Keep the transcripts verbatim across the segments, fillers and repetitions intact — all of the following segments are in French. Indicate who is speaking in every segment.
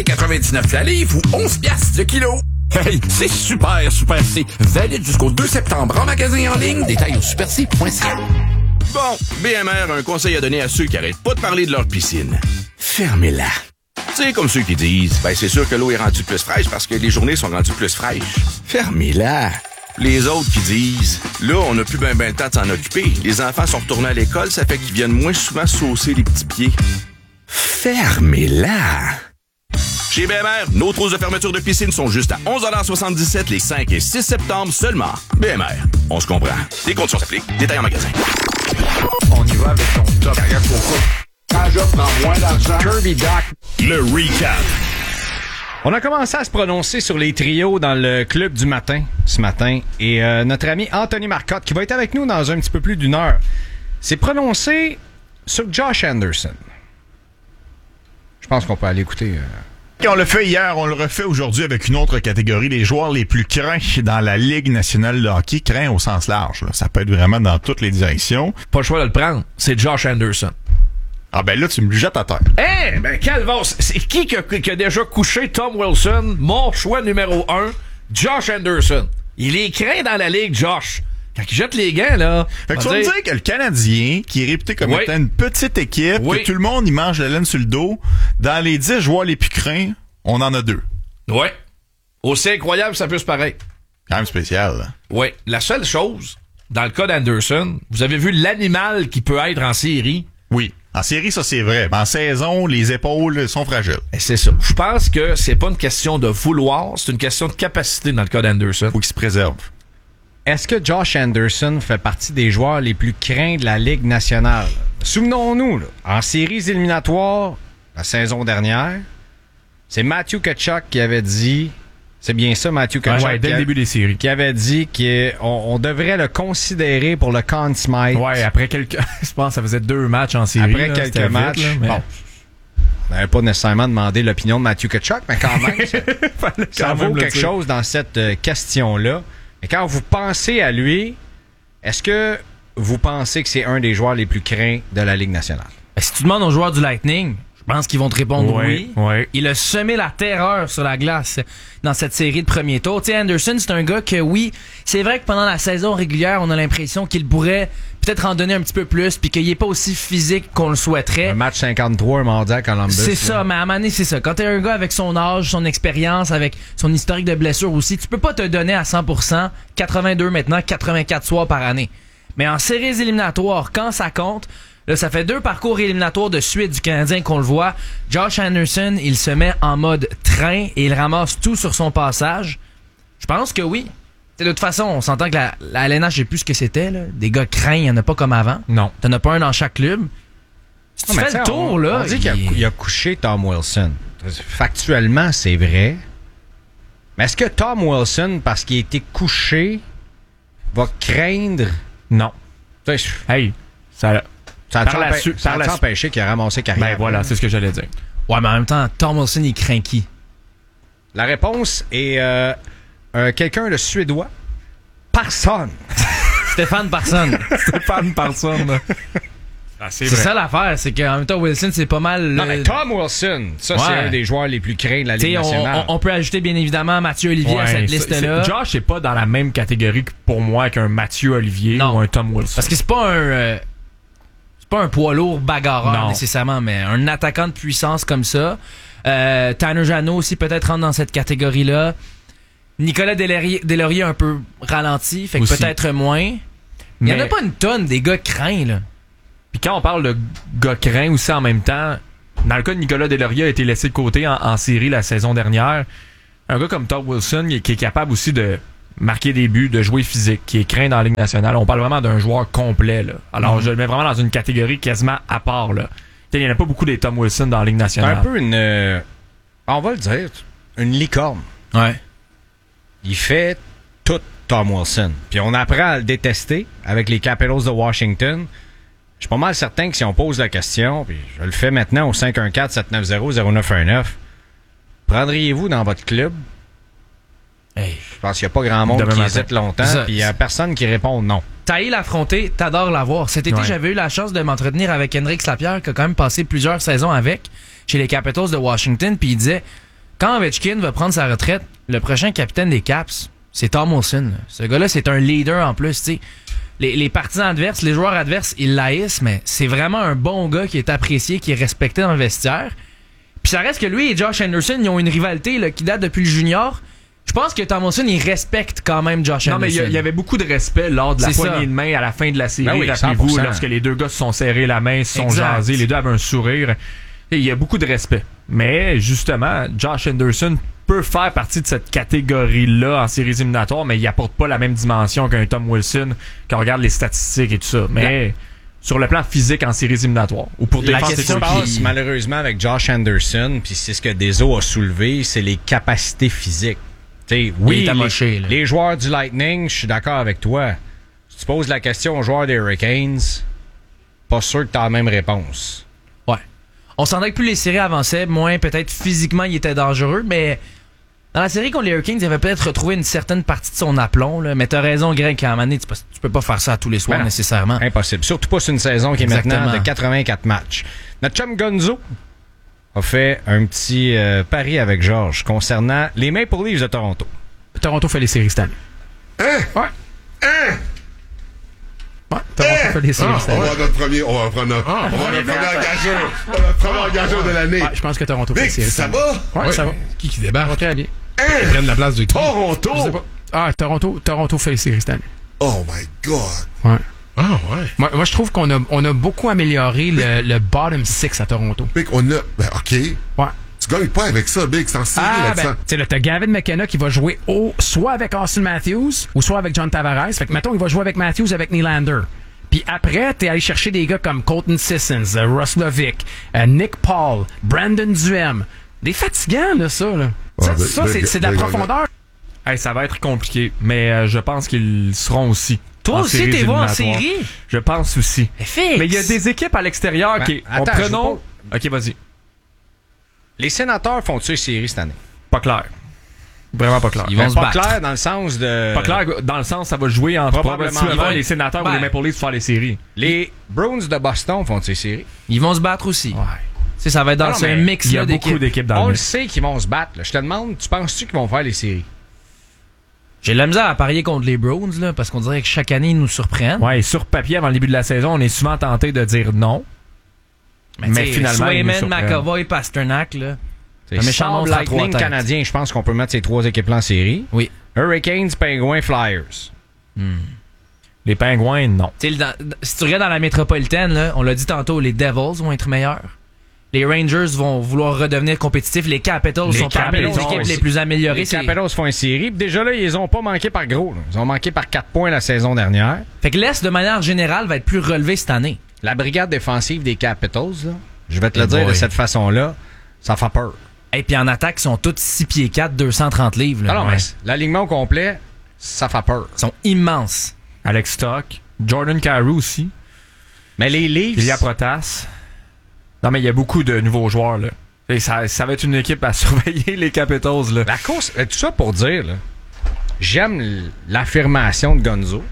Speaker 1: et quatre-vingt-dix-neuf la livre ou onze piastres le kilo. Hey, c'est super, super C. Valide jusqu'au deux septembre en magasin en ligne. Détails au super c point c a.
Speaker 2: Bon, B M R a un conseil à donner à ceux qui arrêtent pas de parler de leur piscine. Fermez-la. C'est comme ceux qui disent, ben c'est sûr que l'eau est rendue plus fraîche parce que les journées sont rendues plus fraîches. Fermez-la. Les autres qui disent, là, on n'a plus ben ben le temps de s'en occuper. Les enfants sont retournés à l'école, ça fait qu'ils viennent moins souvent saucer les petits pieds. Fermez-la. Chez B M R, nos trousses de fermeture de piscine sont juste à onze dollars soixante-dix-sept les cinq et six septembre seulement. B M R, on se comprend. Les conditions s'appliquent. Détails en magasin.
Speaker 3: On y va avec ton top. Carrière pour quoi? Quand je prends moins d'argent. Kirby Doc.
Speaker 4: Le recap.
Speaker 5: On a commencé à se prononcer sur les trios dans le club du matin, ce matin. Et euh, notre ami Anthony Marcotte, qui va être avec nous dans un petit peu plus d'une heure, s'est prononcé sur Josh Anderson. Je pense qu'on peut aller écouter... Euh...
Speaker 4: On l'a fait hier, on le refait aujourd'hui avec une autre catégorie, les joueurs les plus craints dans la Ligue nationale de hockey, craints au sens large. Là. Ça peut être vraiment dans toutes les directions.
Speaker 6: Pas le choix de le prendre, c'est Josh Anderson.
Speaker 4: Ah ben là, tu me jettes à terre.
Speaker 6: Eh, hey, ben Calvos, c'est qui qui a, qui a déjà couché Tom Wilson? Mon choix numéro un, Josh Anderson. Il est craint dans la Ligue, Josh. Quand il jette les gants, là...
Speaker 4: Fait que tu vas me dire que le Canadien, qui est réputé comme
Speaker 6: oui.
Speaker 4: étant une petite équipe, oui. que tout le monde, il mange la laine sur le dos, dans les dix joueurs les plus craints, on en a deux.
Speaker 6: Ouais. Aussi incroyable, ça peut se paraître.
Speaker 4: Quand même spécial, là.
Speaker 6: Ouais. La seule chose, dans le cas d'Anderson, vous avez vu l'animal qui peut être en série?
Speaker 4: Oui. En série, ça, c'est vrai. Mais en saison, les épaules sont fragiles.
Speaker 6: Et c'est ça. Je pense que c'est pas une question de vouloir, c'est une question de capacité dans le cas d'Anderson.
Speaker 4: Faut qu'il se préserve.
Speaker 5: Est-ce que Josh Anderson fait partie des joueurs les plus craints de la Ligue nationale? Souvenons-nous, là, en séries éliminatoires, la saison dernière, c'est Matthew Tkachuk qui avait dit... C'est bien ça, Matthew Tkachuk.
Speaker 7: Ouais, dès le
Speaker 5: a,
Speaker 7: début des séries.
Speaker 5: Qui avait dit qu'on on devrait le considérer pour le Conn Smythe.
Speaker 7: Ouais, après quelques... Je pense que ça faisait deux matchs en série.
Speaker 5: Après
Speaker 7: là,
Speaker 5: quelques matchs.
Speaker 7: Vite, là, mais...
Speaker 5: Bon. On n'avait pas nécessairement demandé l'opinion de Matthew Tkachuk, mais quand même, ça, ça vaut quelque chose dans cette euh, question-là. Mais quand vous pensez à lui, est-ce que vous pensez que c'est un des joueurs les plus craints de la Ligue nationale?
Speaker 8: Si tu demandes aux joueurs du Lightning, je pense qu'ils vont te répondre
Speaker 7: oui.
Speaker 8: oui.
Speaker 7: oui.
Speaker 8: Il a semé la terreur sur la glace dans cette série de premier tour. Tu sais, Anderson, c'est un gars que, oui, c'est vrai que pendant la saison régulière, on a l'impression qu'il pourrait peut-être en donner un petit peu plus puis qu'il n'est pas aussi physique qu'on le souhaiterait.
Speaker 5: Un match cinquante-trois, un mardi à Columbus.
Speaker 8: C'est
Speaker 5: là.
Speaker 8: ça, mais à un moment donné, c'est ça. Quand t'es un gars avec son âge, son expérience, avec son historique de blessure aussi, tu peux pas te donner à cent pour cent, quatre-vingt-deux maintenant, quatre-vingt-quatre soirs par année. Mais en séries éliminatoires, quand ça compte, là, ça fait deux parcours éliminatoires de suite du Canadien qu'on le voit. Josh Anderson, il se met en mode train et il ramasse tout sur son passage. Je pense que oui. T'sais, de toute façon, on s'entend que la, la L N H, je sais plus ce que c'était. Là. Des gars craints, il n'y en a pas comme avant.
Speaker 7: Non.
Speaker 8: T'en as pas un dans chaque club. Si tu
Speaker 5: Non,
Speaker 8: fais le tour,
Speaker 5: on,
Speaker 8: là...
Speaker 5: On dit
Speaker 8: il...
Speaker 5: qu'il a, il a couché Tom Wilson. Factuellement, c'est vrai. Mais est-ce que Tom Wilson, parce qu'il a été couché, va craindre...
Speaker 7: Non.
Speaker 5: T'sais,
Speaker 7: Hey, ça...
Speaker 5: Ça a
Speaker 7: Par la su-
Speaker 5: ça
Speaker 7: par
Speaker 5: a
Speaker 7: la
Speaker 5: empêché qu'il a ramassé carrière.
Speaker 7: Ben voilà, c'est ce que j'allais dire.
Speaker 8: Ouais, mais en même temps, Tom Wilson, il craint qui?
Speaker 5: La réponse est euh, euh, quelqu'un de suédois. Parson.
Speaker 8: Stéphane Parson.
Speaker 7: Stéphane Parson. Ah, c'est
Speaker 8: c'est
Speaker 7: vrai.
Speaker 8: ça l'affaire, c'est qu'en même temps, Wilson, c'est pas mal...
Speaker 5: Non,
Speaker 8: le...
Speaker 5: mais Tom Wilson, ça,
Speaker 8: Ouais.
Speaker 5: c'est un des joueurs les plus craints de la Ligue
Speaker 8: T'sais, on,
Speaker 5: nationale.
Speaker 8: on, on peut ajouter bien évidemment Mathieu Olivier à
Speaker 7: Ouais,
Speaker 8: cette
Speaker 7: c'est-
Speaker 8: liste-là.
Speaker 7: c'est- Josh n'est pas dans la même catégorie que pour moi qu'un Mathieu Olivier
Speaker 8: Non.
Speaker 7: ou un Tom Wilson.
Speaker 8: Parce que c'est pas un... euh, c'est pas un poids lourd bagarreur
Speaker 7: Non.
Speaker 8: nécessairement, mais un attaquant de puissance comme ça. Euh, Tanner Jeannot aussi peut-être rentre dans cette catégorie-là. Nicolas Deslauriers, Deslauriers un peu ralenti, fait que
Speaker 7: Aussi.
Speaker 8: peut-être moins. Il y en
Speaker 7: Mais-
Speaker 8: a pas une tonne des gars craints, là.
Speaker 7: Puis quand on parle de gars craints aussi en même temps, dans le cas de Nicolas Deslauriers a été laissé de côté en, en série la saison dernière. Un gars comme Tom Wilson qui est, qui est capable aussi de marquer des buts, de jouer physique, qui est craint dans la Ligue nationale. On parle vraiment d'un joueur complet, là. Alors,
Speaker 5: Mm-hmm.
Speaker 7: je le mets vraiment dans une catégorie quasiment à part, là. Il n'y en a pas beaucoup des Tom Wilson dans la Ligue
Speaker 5: C'est
Speaker 7: nationale.
Speaker 5: un peu une... euh, on va le dire, une licorne.
Speaker 8: Ouais.
Speaker 5: Il fait tout Tom Wilson. Puis on apprend à le détester avec les Capitals de Washington. Je suis pas mal certain que si on pose la question, puis je le fais maintenant au cinq un quatre, sept neuf zéro, zéro neuf un neuf, prendriez-vous dans votre club?
Speaker 8: Hey.
Speaker 5: Je pense qu'il n'y a pas grand monde
Speaker 7: Demain
Speaker 5: qui
Speaker 7: matin.
Speaker 5: hésite longtemps,
Speaker 8: Ça-
Speaker 5: puis il n'y a personne qui répond non.
Speaker 8: Tailler l'affronter, t'adores l'avoir. Cet été,
Speaker 7: Ouais.
Speaker 8: j'avais eu la chance de m'entretenir avec Henrik Lapierre, qui a quand même passé plusieurs saisons avec, chez les Capitals de Washington, puis il disait, quand Ovechkin va prendre sa retraite, le prochain capitaine des Caps, c'est Tom Wilson. Là. Ce gars-là, c'est un leader en plus, tu sais. Les, les partisans adverses, les joueurs adverses, ils l'haïssent, mais c'est vraiment un bon gars qui est apprécié, qui est respecté dans le vestiaire. Puis ça reste que lui et Josh Anderson, ils ont une rivalité là, qui date depuis le junior. Je pense que Tom Wilson, il respecte quand même Josh
Speaker 7: non,
Speaker 8: Anderson.
Speaker 7: Non, mais il y, y avait beaucoup de respect lors de la
Speaker 8: c'est
Speaker 7: poignée
Speaker 8: ça.
Speaker 7: de main à la fin de la série.
Speaker 6: Ben oui,
Speaker 7: Rappelez-vous,
Speaker 6: cent pour cent.
Speaker 7: lorsque les deux gars se sont serrés la main, se sont
Speaker 8: Exact.
Speaker 7: jasés, les deux avaient un sourire. Et il y a beaucoup de respect. Mais justement, Josh Anderson peut faire partie de cette catégorie-là en séries éliminatoires, mais il apporte pas la même dimension qu'un Tom Wilson quand on regarde les statistiques et tout ça. Mais la... sur le plan physique en séries éliminatoires ou pour
Speaker 5: la
Speaker 7: défense
Speaker 5: question
Speaker 7: et
Speaker 5: passe malheureusement avec Josh Anderson, puis c'est ce que Deso a soulevé, c'est les capacités physiques. T'sais, oui,
Speaker 8: Il est
Speaker 5: les,
Speaker 8: amoché, là.
Speaker 5: les joueurs du Lightning, je suis d'accord avec toi. Si tu poses la question aux joueurs des Hurricanes, pas sûr que tu as la même réponse.
Speaker 8: Ouais. On sentait que plus les séries avançaient, moins peut-être physiquement il était dangereux, mais dans la série contre les Hurricanes, il avait peut-être retrouvé une certaine partie de son aplomb. Là. Mais t'as raison, Greg, qu'à un moment donné, tu peux, tu peux pas faire ça à tous les soirs
Speaker 5: Ben non.
Speaker 8: nécessairement.
Speaker 5: Impossible. Surtout pas sur une saison qui est
Speaker 8: Exactement.
Speaker 5: maintenant de quatre-vingt-quatre matchs. Notre chum Gonzo a fait un petit euh, pari avec Georges concernant les Maple Leafs de Toronto.
Speaker 9: Toronto fait les séries cette année.
Speaker 10: Hein?
Speaker 9: Ouais.
Speaker 10: Hein?
Speaker 9: Ouais, Toronto fait les séries
Speaker 10: Ah,
Speaker 9: cette
Speaker 10: on
Speaker 9: année.
Speaker 10: va notre premier, on va prendre notre,
Speaker 9: Ah,
Speaker 10: on va
Speaker 9: on
Speaker 10: notre
Speaker 9: est
Speaker 10: premier
Speaker 9: bien.
Speaker 10: engageur, notre premier engageur de l'année.
Speaker 9: Ouais, je pense que Toronto fait les
Speaker 10: Vic,
Speaker 9: séries
Speaker 10: ça
Speaker 9: cette année.
Speaker 10: va?
Speaker 9: Ouais, ça va.
Speaker 3: Qui qui débarque?
Speaker 9: Très bien.
Speaker 3: Ils prennent la place de qui?
Speaker 10: Toronto!
Speaker 9: Je sais pas. Ah, Toronto, Toronto fait les séries cette année.
Speaker 10: Oh my God!
Speaker 9: Ouais.
Speaker 3: Ah ouais.
Speaker 9: Moi, moi je trouve qu'on a, on a beaucoup amélioré le, le bottom six à Toronto.
Speaker 10: Big, on a, ben ok.
Speaker 9: Ouais.
Speaker 10: Tu gagnes pas avec ça, Big, c'est en série
Speaker 9: Ah,
Speaker 10: là-dedans.
Speaker 9: ben, tu sais, là, t'as Gavin McKenna qui va jouer au, soit avec Austin Matthews ou soit avec John Tavares. Fait que, mettons, il va jouer avec Matthews avec Nylander. Puis après, t'es allé chercher des gars comme Colton Sissons, euh, Russ Lovick, euh, Nick Paul, Brandon Duhem. Des fatigants, là, ça, là.
Speaker 10: Ah,
Speaker 9: ça,
Speaker 10: ben,
Speaker 9: ça,
Speaker 10: ben,
Speaker 9: c'est, c'est de la
Speaker 10: ben,
Speaker 9: profondeur.
Speaker 7: Hey, ça va être compliqué, mais euh, je pense qu'ils seront aussi.
Speaker 8: Toi
Speaker 7: en
Speaker 8: aussi,
Speaker 7: séries
Speaker 8: t'es voir en
Speaker 7: éliminatoires.
Speaker 8: série?
Speaker 7: Je pense aussi.
Speaker 8: Fixe.
Speaker 7: Mais il y a des équipes à l'extérieur
Speaker 5: Ben,
Speaker 7: qui.
Speaker 5: attends,
Speaker 7: on
Speaker 5: je
Speaker 7: prenons.
Speaker 5: vous
Speaker 7: Ok, vas-y.
Speaker 5: Les sénateurs font-tu les séries cette année?
Speaker 7: Pas clair. Vraiment pas clair.
Speaker 8: Ils vont
Speaker 5: Ben,
Speaker 8: se
Speaker 5: pas
Speaker 8: battre.
Speaker 5: clair dans le sens de...
Speaker 7: Pas clair dans le sens ça va jouer entre
Speaker 5: Probablement.
Speaker 7: probablement
Speaker 5: Ils vont-
Speaker 7: les sénateurs ou
Speaker 8: Ben.
Speaker 7: les Maple Leafs pour faire les séries.
Speaker 5: Les Bruins de Boston font-tu les séries?
Speaker 8: Ils vont se battre aussi.
Speaker 7: Ouais.
Speaker 8: Tu sais, ça va être dans
Speaker 5: Non,
Speaker 8: ce
Speaker 5: mais
Speaker 8: mix
Speaker 7: Il y a
Speaker 8: là
Speaker 7: beaucoup
Speaker 8: d'équipes.
Speaker 7: d'équipes dans
Speaker 5: On
Speaker 7: le
Speaker 5: le
Speaker 7: mix.
Speaker 5: sait qu'ils vont se battre. là. Je te demande, tu penses-tu qu'ils vont faire les séries?
Speaker 8: J'ai de la misère à parier contre les Browns, là, parce qu'on dirait que chaque année, ils nous surprennent.
Speaker 7: Ouais, et sur papier, avant le début de la saison, on est souvent tenté de dire non.
Speaker 8: Mais,
Speaker 7: Mais
Speaker 8: t'sais,
Speaker 7: finalement, ils nous
Speaker 8: Swayman,
Speaker 7: surprennent.
Speaker 8: McAvoy, Pasternak, là.
Speaker 5: C'est
Speaker 8: Un méchant
Speaker 5: Sabres,
Speaker 8: monstre à trois
Speaker 5: Lightning,
Speaker 8: têtes.
Speaker 5: Canadien, je pense qu'on peut mettre ces trois équipes-là en série.
Speaker 8: Oui.
Speaker 5: Hurricanes, Penguins, Flyers.
Speaker 7: Les Pingouins, non.
Speaker 8: Tu sais, dans- si tu regardes dans la métropolitaine, là, on l'a dit tantôt, les Devils vont être meilleurs. Les Rangers vont vouloir redevenir compétitifs. Les Capitals
Speaker 5: Les
Speaker 8: sont parmi les
Speaker 5: Capitals,
Speaker 8: équipes
Speaker 5: oui.
Speaker 8: les plus améliorées.
Speaker 5: Les
Speaker 8: C'est-
Speaker 5: Capitals font une série. Puis déjà là, ils ont pas manqué par gros. là. Ils ont manqué par quatre points la saison dernière.
Speaker 8: Fait que l'Est, de manière générale, va être plus relevé cette année.
Speaker 5: La brigade défensive des Capitals, là, je vais te le
Speaker 8: Eh
Speaker 5: dire de
Speaker 8: boy.
Speaker 5: cette façon-là, ça fait peur.
Speaker 8: Et puis en attaque, ils sont tous six pieds quatre, deux cent trente livres. Là.
Speaker 5: Alors,
Speaker 8: Ouais.
Speaker 5: mais l'alignement au complet, ça fait peur.
Speaker 8: Ils sont immenses.
Speaker 7: Alex Stock, Jordan Carew aussi,
Speaker 5: Mais les Leafs,
Speaker 7: Ilya Protas. Non, mais il y a beaucoup de nouveaux joueurs, là. Et ça, ça va être une équipe à surveiller, les Capitals, là.
Speaker 5: la course, euh, tout ça pour dire, là, j'aime l- l'affirmation de Gonzo.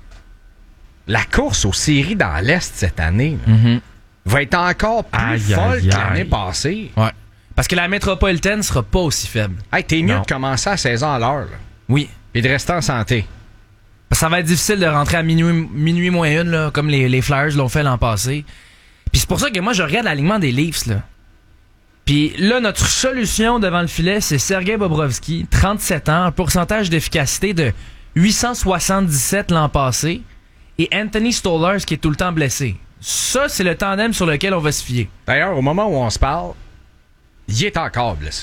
Speaker 5: La course aux séries dans l'Est cette année là,
Speaker 8: Mhm.
Speaker 5: va être encore plus
Speaker 7: Aïe,
Speaker 5: folle
Speaker 7: aïe,
Speaker 5: que
Speaker 7: aïe.
Speaker 5: l'année passée.
Speaker 8: Ouais. Parce que la métropolitaine sera pas aussi faible.
Speaker 5: Hey, t'es mieux
Speaker 7: Non.
Speaker 5: de commencer à seize ans à l'heure, là,
Speaker 8: Oui.
Speaker 5: puis de rester en santé.
Speaker 8: Ça va être difficile de rentrer à minuit, minuit moins une, là, comme les, les Flyers l'ont fait l'an passé. Puis c'est pour ça que moi, je regarde l'alignement des Leafs. Là. Puis là, notre solution devant le filet, c'est Sergei Bobrovsky, trente-sept ans, un pourcentage d'efficacité de huit cent soixante-dix-sept l'an passé, et Anthony Stolarz qui est tout le temps blessé. Ça, c'est le tandem sur lequel on va se fier.
Speaker 5: D'ailleurs, au moment où on se parle, il est encore blessé.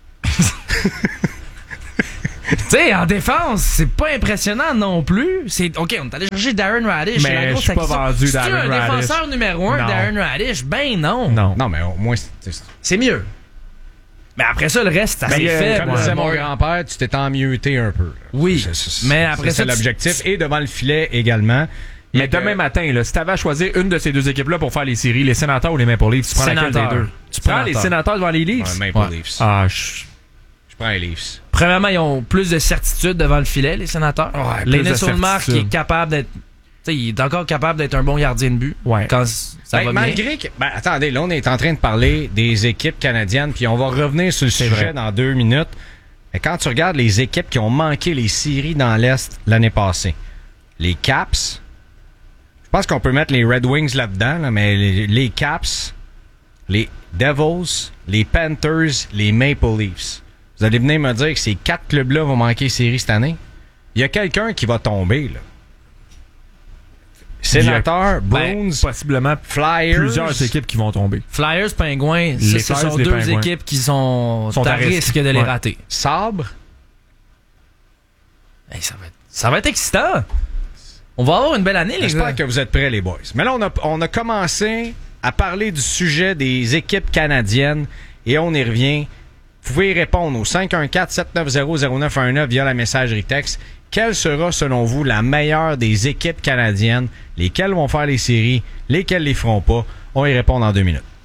Speaker 8: Tu sais, en défense, c'est pas impressionnant non plus. C'est OK, on est allé chercher Darren Radish. c'est la
Speaker 7: Mais
Speaker 8: grosse
Speaker 7: je suis pas
Speaker 8: acquisition.
Speaker 7: vendu
Speaker 8: C'est-tu
Speaker 7: Darren
Speaker 8: un
Speaker 7: Radish.
Speaker 8: défenseur numéro un,
Speaker 7: Non.
Speaker 8: Darren Radish? Ben non.
Speaker 7: Non.
Speaker 5: Non, mais au moins, c'est- c'est-
Speaker 8: C'est mieux. Mais après ça, le reste, c'est assez
Speaker 5: Ben, euh,
Speaker 8: faible.
Speaker 5: comme disait mon grand-père, tu t'es emmieuté un peu. là.
Speaker 8: Oui.
Speaker 5: C'est- c'est-
Speaker 8: Mais après
Speaker 5: c'est
Speaker 8: ça, tu-
Speaker 5: l'objectif. Et devant le filet également. Il y a
Speaker 7: Mais
Speaker 5: que-
Speaker 7: demain matin, là, si t'avais à choisir une de ces deux équipes-là pour faire les séries, les Sénateurs ou les Maple Leafs, tu prends laquelle des
Speaker 8: Sénateurs.
Speaker 7: deux? Tu prends les
Speaker 8: Sénateurs.
Speaker 7: Sénateurs devant les Leafs?
Speaker 5: Ouais, Maple
Speaker 8: Ouais.
Speaker 5: Leafs.
Speaker 7: Ah, je...
Speaker 5: Je prends les Leafs.
Speaker 8: Premièrement, ils ont plus de certitude devant le filet, les sénateurs.
Speaker 7: Ouais, plus
Speaker 8: Lennon
Speaker 7: de
Speaker 8: Solmark qui
Speaker 7: certitude.
Speaker 8: est capable d'être. Tu sais, il est encore capable d'être un bon gardien de but.
Speaker 7: Ouais.
Speaker 8: Quand, Ça
Speaker 5: Ben,
Speaker 8: va
Speaker 5: malgré
Speaker 8: bien.
Speaker 5: que. Ben, attendez, là, on est en train de parler des équipes canadiennes, puis on va revenir sur le sujet
Speaker 7: vrai.
Speaker 5: dans deux minutes. Mais quand tu regardes les équipes qui ont manqué les séries dans l'Est l'année passée, les Caps, je pense qu'on peut mettre les Red Wings là-dedans, là, mais les, les Caps, les Devils, les Panthers, les Maple Leafs. Vous allez venir me dire que ces quatre clubs-là vont manquer les séries cette année? Il y a quelqu'un qui va tomber, là. Sénateur, Bruins,
Speaker 7: Possiblement
Speaker 5: Flyers.
Speaker 7: plusieurs équipes qui vont tomber.
Speaker 8: Flyers, Pingouins, ça,
Speaker 7: Les
Speaker 8: ce
Speaker 7: Flyers,
Speaker 8: sont
Speaker 7: les
Speaker 8: deux
Speaker 7: Pingouins.
Speaker 8: équipes qui sont,
Speaker 7: Sont
Speaker 8: à
Speaker 7: à risque.
Speaker 8: risque de les
Speaker 7: Ouais.
Speaker 8: rater.
Speaker 5: Sabre.
Speaker 8: Hey, ça, va être, ça va être excitant. On va avoir une belle année, les gars.
Speaker 5: J'espère que vous êtes prêts, les boys. Mais là, on a, on a commencé à parler du sujet des équipes canadiennes et on y revient. Vous pouvez y répondre au cinq un quatre, sept neuf zéro, zéro neuf un neuf via la messagerie texte. Quelle sera, selon vous, la meilleure des équipes canadiennes? Lesquelles vont faire les séries? Lesquelles les feront pas? On y répond dans deux minutes.